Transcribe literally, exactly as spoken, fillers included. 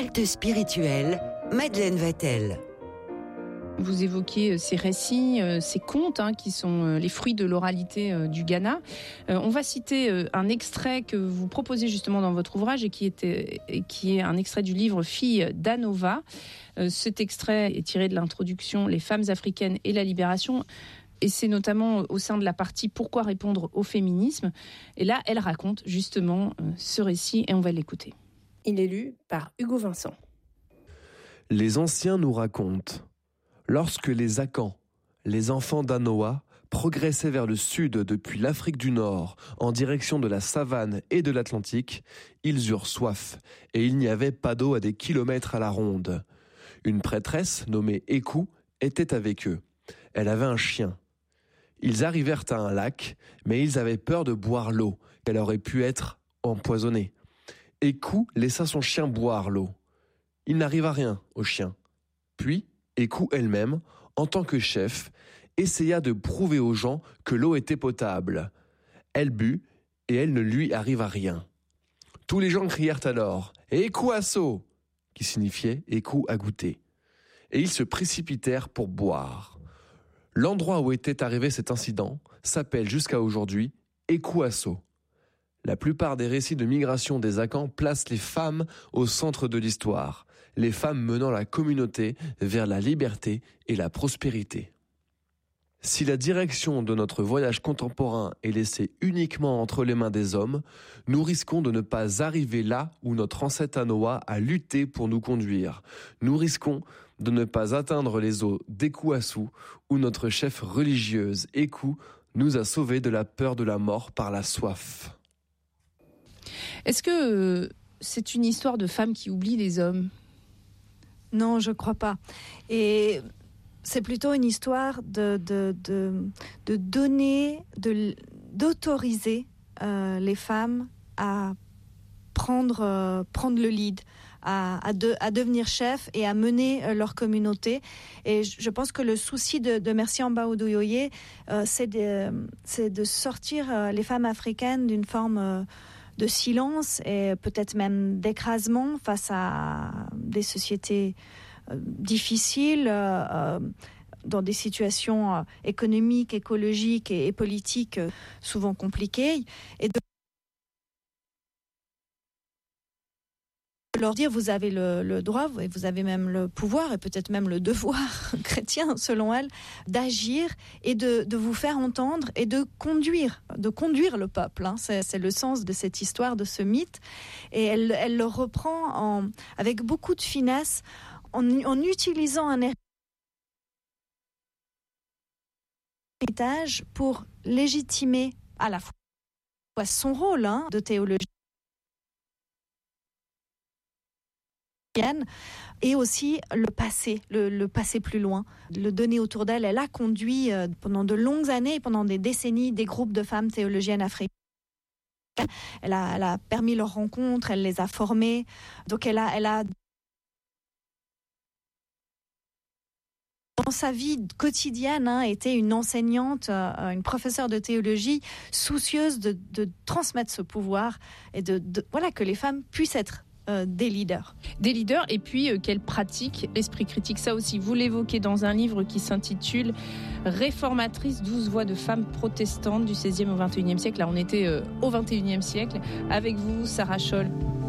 Halte spirituelle, Madeleine Vatel. Vous évoquez ces récits, ces contes hein, qui sont les fruits de l'oralité du Ghana. Euh, on va citer un extrait que vous proposez justement dans votre ouvrage et qui, était, et qui est un extrait du livre Filles d'Anova. Euh, cet extrait est tiré de l'introduction Les femmes africaines et la libération. Et c'est notamment au sein de la partie Pourquoi répondre au féminisme. Et là, elle raconte justement ce récit et on va l'écouter. Il est lu par Hugo Vincent. Les anciens nous racontent. Lorsque les Akans, les enfants d'Anoa, progressaient vers le sud depuis l'Afrique du Nord en direction de la savane et de l'Atlantique, ils eurent soif et il n'y avait pas d'eau à des kilomètres à la ronde. Une prêtresse nommée Ekou était avec eux. Elle avait un chien. Ils arrivèrent à un lac, mais ils avaient peur de boire l'eau. Elle aurait pu être empoisonnée. Ekou laissa son chien boire l'eau. Il n'arriva rien au chien. Puis, Ekou elle-même, en tant que chef, essaya de prouver aux gens que l'eau était potable. Elle but et elle ne lui arriva rien. Tous les gens crièrent alors « Ekou asso !» qui signifiait « Ekou à goûter ». Et ils se précipitèrent pour boire. L'endroit où était arrivé cet incident s'appelle jusqu'à aujourd'hui Ekou asso. La plupart des récits de migration des Akans placent les femmes au centre de l'histoire, les femmes menant la communauté vers la liberté et la prospérité. Si la direction de notre voyage contemporain est laissée uniquement entre les mains des hommes, nous risquons de ne pas arriver là où notre ancêtre Anoa a lutté pour nous conduire. Nous risquons de ne pas atteindre les eaux d'Ekou Assou, où notre chef religieuse Ekou nous a sauvés de la peur de la mort par la soif. Est-ce que c'est une histoire de femmes qui oublient les hommes ? Non, je ne crois pas. Et c'est plutôt une histoire de, de, de, de donner, de, d'autoriser euh, les femmes à prendre, euh, prendre le lead, à, à, de, à devenir chef et à mener euh, leur communauté. Et je pense que le souci de, de Merci Amba Oduyoye, euh, c'est, de, c'est de sortir euh, les femmes africaines d'une forme... Euh, de silence et peut-être même d'écrasement face à des sociétés euh, difficiles, euh, dans des situations euh, économiques, écologiques et, et politiques euh, souvent compliquées. Et de leur dire, vous avez le, le droit, et vous avez même le pouvoir, et peut-être même le devoir chrétien, selon elle, d'agir et de, de vous faire entendre et de conduire, de conduire le peuple. Hein. C'est, c'est le sens de cette histoire, de ce mythe. Et elle, elle le reprend en, avec beaucoup de finesse, en, en utilisant un héritage pour légitimer à la fois son rôle hein, de théologie, et aussi le passé, le, le passé plus loin, le donner autour d'elle. Elle a conduit euh, pendant de longues années, pendant des décennies, des groupes de femmes théologiennes africaines. Elle a, elle a permis leurs rencontres, elle les a formées. Donc elle a, elle a dans sa vie quotidienne, hein, été une enseignante, euh, une professeure de théologie, soucieuse de, de transmettre ce pouvoir et de, de voilà que les femmes puissent être Euh, des leaders. Des leaders et puis euh, qu'elles pratiquent l'esprit critique. Ça aussi, vous l'évoquez dans un livre qui s'intitule Réformatrices, douze voix de femmes protestantes du seizième au vingt et unième siècle. Là, on était euh, au vingt et unième siècle. Avec vous, Sarah Scholl.